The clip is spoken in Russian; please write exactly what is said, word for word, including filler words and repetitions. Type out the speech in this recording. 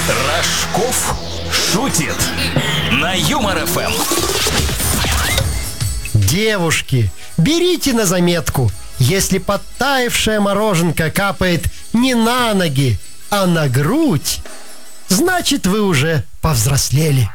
Рожков шутит на Юмор эф эм. Девушки, берите на заметку: если подтаявшая мороженка капает не на ноги, а на грудь, значит, вы уже повзрослели.